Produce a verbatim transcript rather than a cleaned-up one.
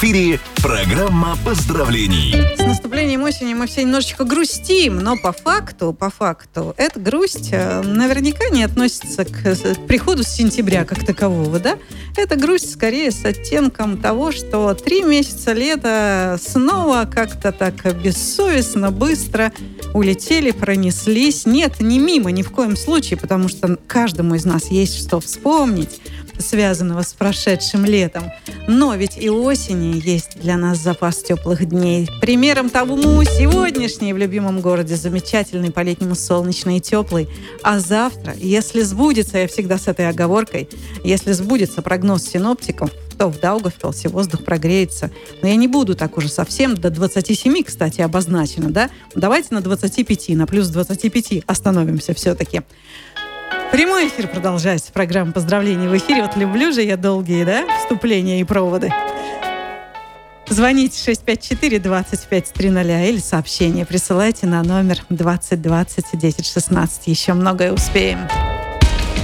эфире программа поздравлений. С наступлением осени мы все немножечко грустим, но по факту, по факту, эта грусть наверняка не относится к приходу с сентября как такового, да? Это грусть скорее с оттенком того, что три месяца лета снова как-то так бессовестно, быстро улетели, пронеслись. Нет, не мимо ни в коем случае, потому что каждому из нас есть что вспомнить, связанного с прошедшим летом. Но ведь и осени есть для нас запас теплых дней. Примером тому сегодняшний в любимом городе замечательный, по-летнему солнечный и теплый. А завтра, если сбудется, я всегда с этой оговоркой, если сбудется прогноз синоптиков, то в Даугавпилсе воздух прогреется. Но я не буду так уже совсем, до двадцати семи, кстати, обозначено, да? Давайте на двадцати пяти, на плюс двадцати пяти остановимся все-таки. Прямой эфир продолжается. Программа поздравлений в эфире. Вот люблю же я долгие, да, вступления и проводы. Звоните шесть пять четыре двадцать пять триста или сообщение присылайте на номер двадцать двадцать десять шестнадцать. Еще многое успеем.